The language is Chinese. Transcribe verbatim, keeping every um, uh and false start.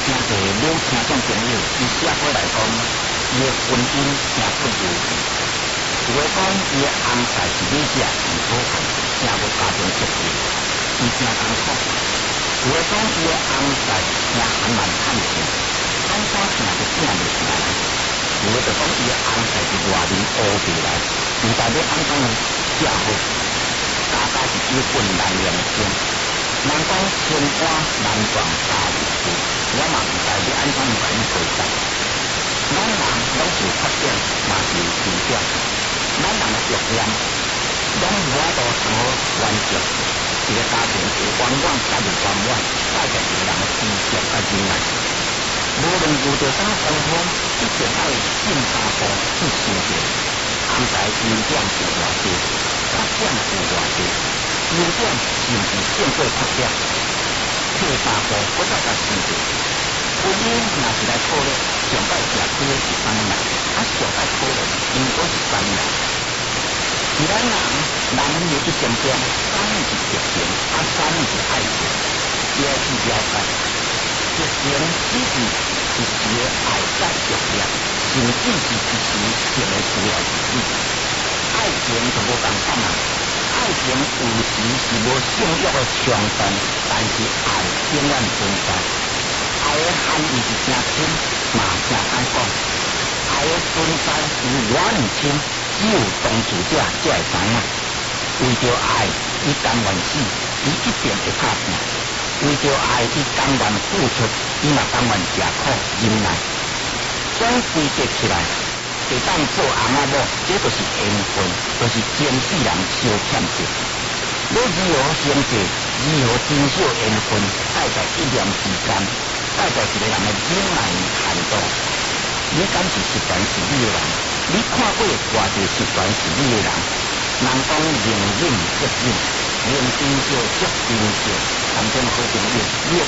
真侪女听众朋友，伊写过来讲，伊的婚姻真不如意。有诶讲，伊的翁婿是女者，唔好看，真无家庭责任，伊真艰苦。有诶讲，伊的翁婿真含慢探情，安怎听就听袂出来。有诶就讲，伊的翁婿是外面乌过来，唔代表安怎呢？正好，大家是结婚难两生。人讲天官难撞大理石，我嘛唔知你安怎唔甲伊回答。咱人拢有缺点，嘛是有优点。咱人的弱点，拢无法度通好完成。一个家庭有圆满甲无圆满，带着一个人的知识甲忍耐。无论遇到啥风风，一定爱进三步去想着。安排优点有偌多，缺点有偌多。优点是毋是胜过缺点？退三步，搁再甲想着。婚姻若是来讨论，上摆吃亏的是咱人，啊上摆讨论应该是咱人。而咱人，男女的一点点，三是激情，啊三是爱情，也是了解。激情只是一时的爱甲欲念，甚至是一时性的需要而已。爱情就无共款啊。爱情有时是无性欲的相伴，但是爱永远存在。爱的含义是真深，嘛真歹讲。爱的存在有偌尼深，只有当事者才会知影。为着爱，伊甘愿死，伊一定会拍拼；为着爱，伊甘愿付出，伊嘛甘愿吃苦忍耐。总归结起来。会当做翁仔某，这就是缘分，就是前世人相欠着。要如何行者，如何珍惜缘分，爱在一念之间，爱在一个人的忍耐限度。你敢是习惯是你的人？你看过偌济习惯是你的人？人讲宁忍不忍，宁珍惜惜珍惜，谈天好朋友。